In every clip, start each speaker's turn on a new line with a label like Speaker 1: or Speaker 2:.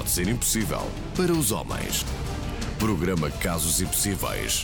Speaker 1: pode ser impossível para os homens. Programa Casos Impossíveis.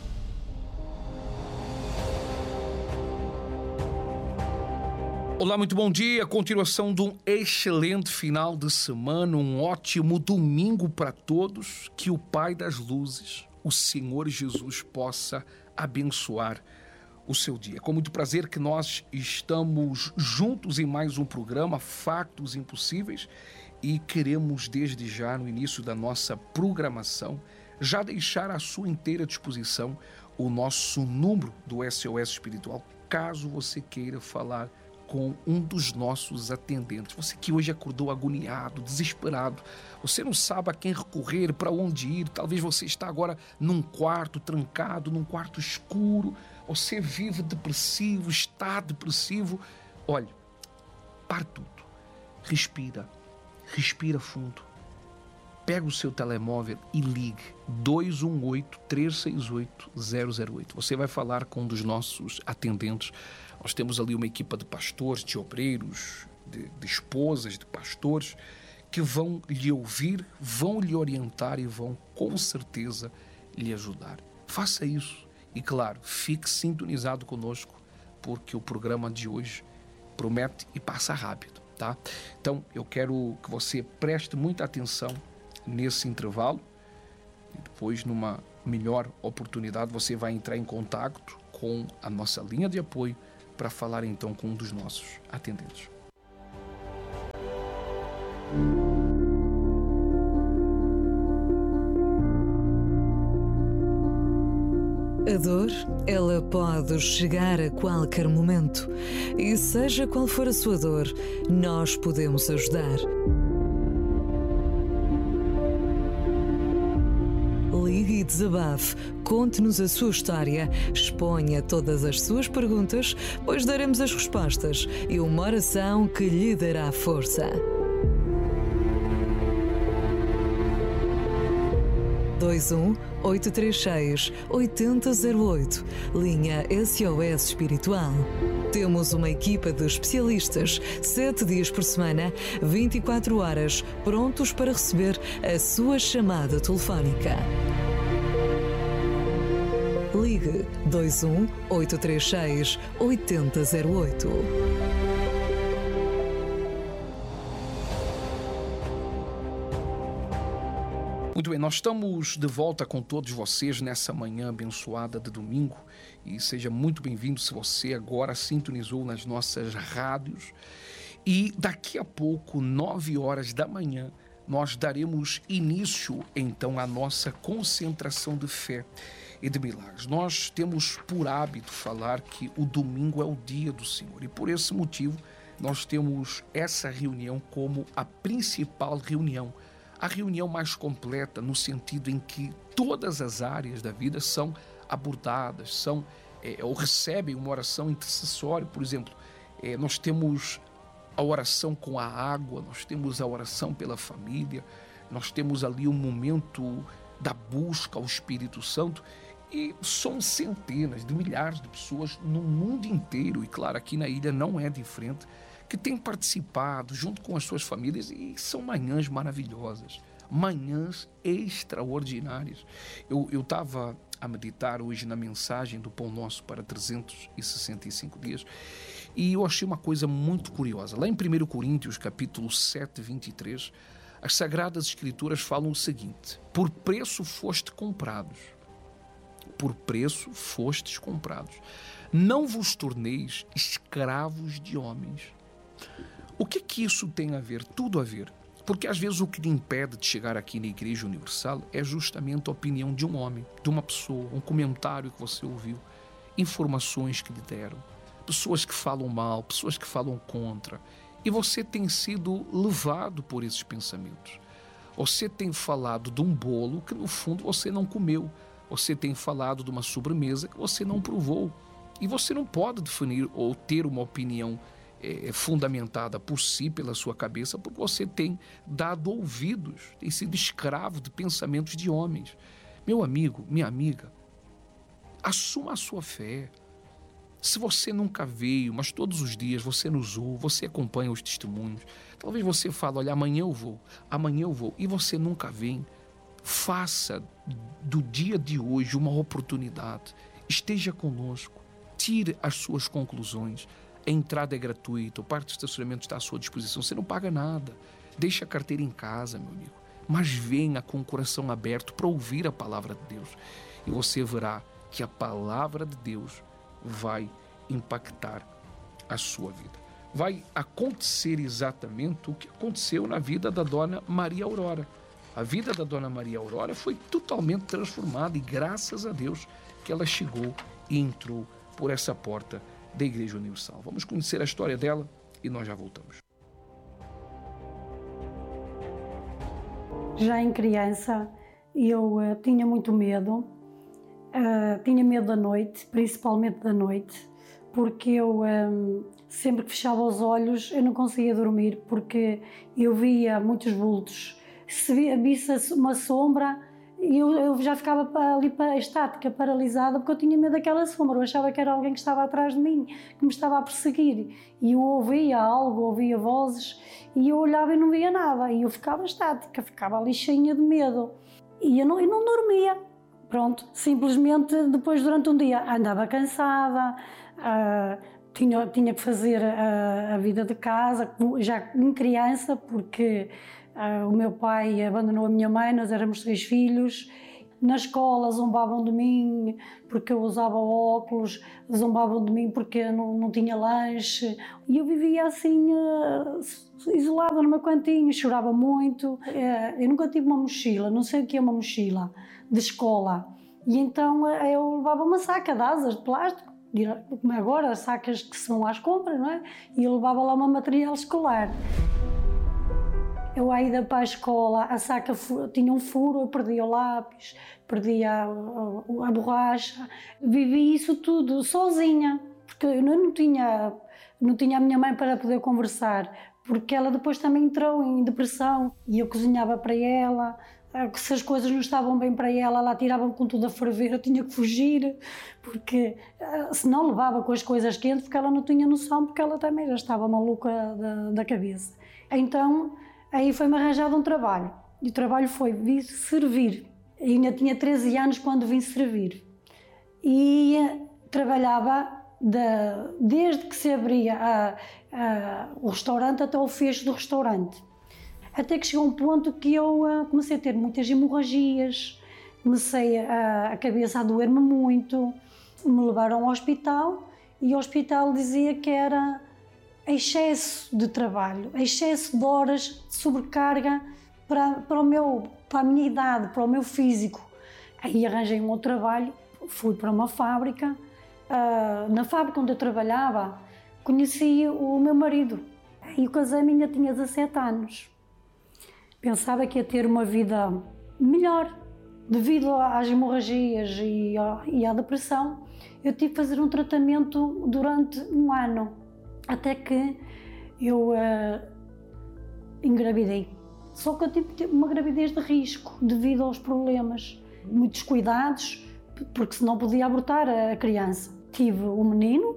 Speaker 2: Olá, muito bom dia. Continuação de um excelente final de semana, um ótimo domingo para todos. Que o Pai das Luzes, o Senhor Jesus, possa abençoar o seu dia. Com muito prazer que nós estamos juntos em mais um programa, Factos Impossíveis, e queremos desde já, no início da nossa programação, já deixar à sua inteira disposição o nosso número do SOS Espiritual, caso você queira falar com um dos nossos atendentes. Você que hoje acordou agoniado, desesperado, você não sabe a quem recorrer, para onde ir, talvez você está agora num quarto trancado, num quarto escuro, você vive depressivo, está depressivo. Olha, para tudo, respira fundo, pega o seu telemóvel e ligue 218-368-008. Você vai falar com um dos nossos atendentes. Nós temos ali uma equipa de pastores, de obreiros, de esposas, de pastores, que vão lhe ouvir, vão lhe orientar e vão, com certeza, lhe ajudar. Faça isso. E, claro, fique sintonizado conosco, porque o programa de hoje promete e passa rápido, tá? Então, eu quero que você preste muita atenção nesse intervalo. E depois, numa melhor oportunidade, você vai entrar em contato com a nossa linha de apoio para falar então com um dos nossos atendentes.
Speaker 3: A dor, ela pode chegar a qualquer momento. E seja qual for a sua dor, nós podemos ajudar. Ligue e desabafe, conte-nos a sua história, exponha todas as suas perguntas, pois daremos as respostas e uma oração que lhe dará força. 21-836-8008, linha SOS Espiritual. Temos uma equipa de especialistas, 7 dias por semana, 24 horas, prontos para receber a sua chamada telefónica. Ligue 21-836-8008.
Speaker 2: Muito bem, nós estamos de volta com todos vocês nessa manhã abençoada de domingo, e seja muito bem-vindo se você agora sintonizou nas nossas rádios. E daqui a pouco, 9 horas da manhã, nós daremos início então à nossa concentração de fé e de milagres. Nós temos por hábito falar que o domingo é o dia do Senhor, e por esse motivo nós temos essa reunião como a principal reunião, a reunião mais completa, no sentido em que todas as áreas da vida são abordadas, ou recebem uma oração intercessória. Por exemplo, nós temos a oração com a água, nós temos a oração pela família, nós temos ali um momento da busca ao Espírito Santo, e são centenas de milhares de pessoas no mundo inteiro, e claro, aqui na ilha não é diferente, que têm participado junto com as suas famílias, e são manhãs maravilhosas, manhãs extraordinárias. Eu estava a meditar hoje na mensagem do Pão Nosso para 365 dias, e eu achei uma coisa muito curiosa. Lá em 1 Coríntios, capítulo 7, 23, as Sagradas Escrituras falam o seguinte: por preço foste comprados, por preço fostes comprados, não vos torneis escravos de homens. O que isso tem a ver? Tudo a ver. Porque às vezes o que lhe impede de chegar aqui na Igreja Universal é justamente a opinião de um homem, de uma pessoa, um comentário que você ouviu, informações que lhe deram, pessoas que falam mal, pessoas que falam contra, e você tem sido levado por esses pensamentos. Você tem falado de um bolo que no fundo você não comeu, você tem falado de uma sobremesa que você não provou, e você não pode definir ou ter uma opinião fundamentada por si, pela sua cabeça, porque você tem dado ouvidos, tem sido escravo de pensamentos de homens. Meu amigo, minha amiga, assuma a sua fé, Se você nunca veio, mas todos os dias você nos ouve, você acompanha os testemunhos, talvez você fale, olha, amanhã eu vou, e você nunca vem, faça do dia de hoje uma oportunidade, esteja conosco, tire as suas conclusões, a entrada é gratuita, o parque de estacionamento está à sua disposição, você não paga nada, deixa a carteira em casa, meu amigo, mas venha com o coração aberto para ouvir a palavra de Deus, e você verá que a palavra de Deus vai impactar a sua vida. Vai acontecer exatamente o que aconteceu na vida da Dona Maria Aurora. A vida da Dona Maria Aurora foi totalmente transformada e graças a Deus que ela chegou e entrou por essa porta da Igreja Universal. Vamos conhecer a história dela e nós já voltamos.
Speaker 4: Já em criança eu tinha muito medo. Tinha medo da noite, principalmente da noite, porque eu sempre que fechava os olhos eu não conseguia dormir, porque eu via muitos vultos. Se visse uma sombra, eu já ficava ali estática, paralisada, porque eu tinha medo daquela sombra, eu achava que era alguém que estava atrás de mim, que me estava a perseguir, e eu ouvia algo, ouvia vozes, e eu olhava e não via nada, e eu ficava estática, ficava ali cheia de medo, e eu não dormia. Pronto, simplesmente depois durante um dia andava cansada, tinha que fazer a vida de casa, já em criança, porque o meu pai abandonou a minha mãe, nós éramos 3 filhos. Na escola zombavam de mim porque eu usava óculos, zombavam de mim porque não tinha lanche. E eu vivia assim, isolada no meu cantinho, chorava muito. Eu nunca tive uma mochila, não sei o que é uma mochila de escola. E então eu levava uma saca de asas de plástico, como agora, as sacas que são às compras, não é? E eu levava lá um material escolar. Eu à ida para a escola, a saca tinha um furo, eu perdia o lápis, perdia a borracha. Vivi isso tudo sozinha, porque eu não tinha a minha mãe para poder conversar, porque ela depois também entrou em depressão e eu cozinhava para ela. Se as coisas não estavam bem para ela tirava-me com tudo a ferver, eu tinha que fugir, porque senão levava com as coisas quentes, porque ela não tinha noção, porque ela também já estava maluca da cabeça. Então, aí foi-me arranjado um trabalho, e o trabalho foi vir servir. Eu ainda tinha 13 anos quando vim servir, e trabalhava desde que se abria o restaurante até o fecho do restaurante. Até que chegou um ponto que eu comecei a ter muitas hemorragias, comecei a cabeça a doer-me muito, me levaram ao hospital e o hospital dizia que era excesso de trabalho, excesso de horas de sobrecarga para a minha idade, para o meu físico. Aí arranjei um outro trabalho, fui para uma fábrica. Na fábrica onde eu trabalhava, conheci o meu marido e o casei-me, ainda tinha 17 anos. Pensava que ia ter uma vida melhor. Devido às hemorragias e à depressão, eu tive que fazer um tratamento durante um ano, até que eu engravidei. Só que eu tive que ter uma gravidez de risco, devido aos problemas. Muitos cuidados, porque senão podia abortar a criança. Tive um menino,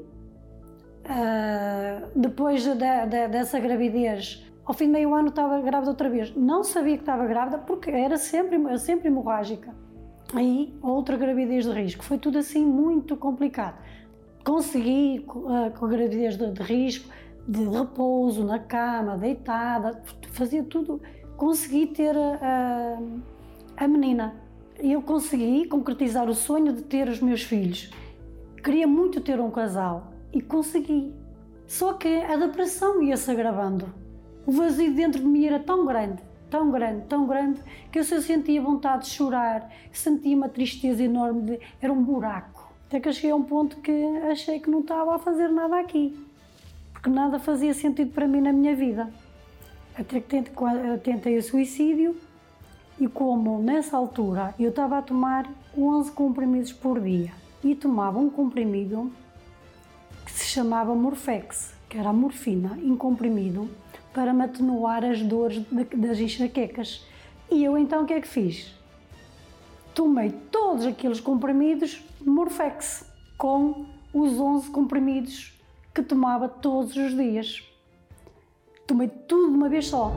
Speaker 4: depois dessa gravidez, ao fim de meio ano estava grávida outra vez. Não sabia que estava grávida porque era sempre hemorrágica. Aí outra gravidez de risco. Foi tudo assim muito complicado. Consegui, com a gravidez de risco, de repouso, na cama, deitada, fazia tudo. Consegui ter a menina. Eu consegui concretizar o sonho de ter os meus filhos. Queria muito ter um casal e consegui. Só que a depressão ia-se agravando. O vazio dentro de mim era tão grande, tão grande, tão grande, que eu só sentia vontade de chorar, sentia uma tristeza enorme, era um buraco. Até que eu cheguei a um ponto que achei que não estava a fazer nada aqui, porque nada fazia sentido para mim na minha vida. Até que tentei o suicídio e como nessa altura eu estava a tomar 11 comprimidos por dia e tomava um comprimido que se chamava Morfex, que era a morfina em comprimido, para me atenuar as dores das enxaquecas. E eu então o que é que fiz? Tomei todos aqueles comprimidos Morfex com os 11 comprimidos que tomava todos os dias. Tomei tudo de uma vez só.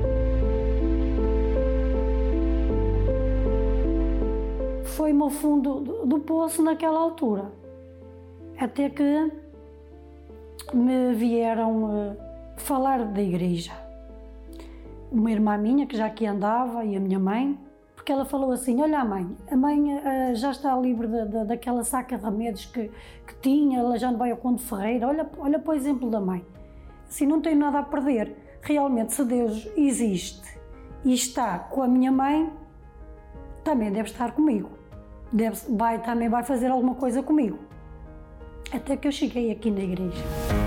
Speaker 4: Foi-me ao fundo do poço naquela altura. Até que me vieram falar da igreja. Uma irmã minha, que já aqui andava, e a minha mãe, porque ela falou assim: olha a mãe já está livre daquela saca de remédios que tinha, ela já não vai ao Conde Ferreira, olha para o exemplo da mãe. Assim, não tenho nada a perder. Realmente, se Deus existe e está com a minha mãe, também deve estar comigo. Também vai fazer alguma coisa comigo. Até que eu cheguei aqui na igreja.